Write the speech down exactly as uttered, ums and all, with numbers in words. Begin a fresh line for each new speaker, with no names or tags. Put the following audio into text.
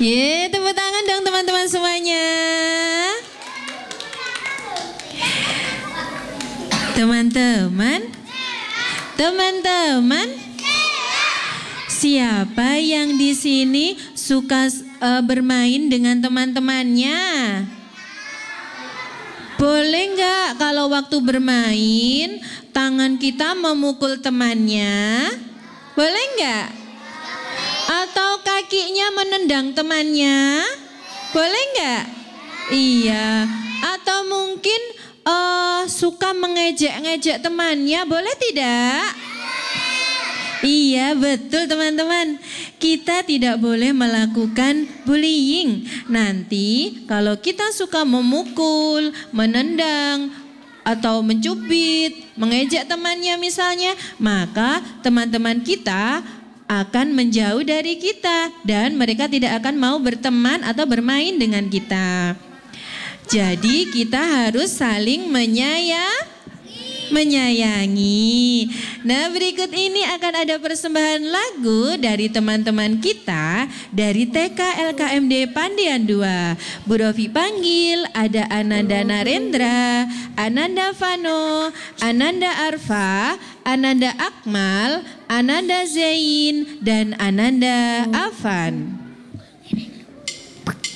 Ye, tepuk tangan dong teman-teman semuanya. Teman-teman, teman-teman, siapa yang di sini suka uh, bermain dengan teman-temannya? Boleh nggak kalau waktu bermain tangan kita memukul temannya? Boleh nggak? Atau kakinya menendang temannya? Boleh nggak? Iya. Atau mungkin uh, suka mengejek-ngejek temannya? Boleh tidak? Iya, betul teman-teman. Kita tidak boleh melakukan bullying. Nanti kalau kita suka memukul, menendang, atau mencubit, mengejek temannya misalnya, maka teman-teman kita akan menjauh dari kita dan mereka tidak akan mau berteman atau bermain dengan kita. Jadi kita harus saling menyayang, menyayangi. Nah, berikut ini akan ada persembahan lagu dari teman-teman kita dari T K L K M D Pandian dua. Bu Rofi panggil, ada Ananda Narendra, Ananda Vano, Ananda Arfa, Ananda Akmal, Ananda Zain, dan Ananda Afan.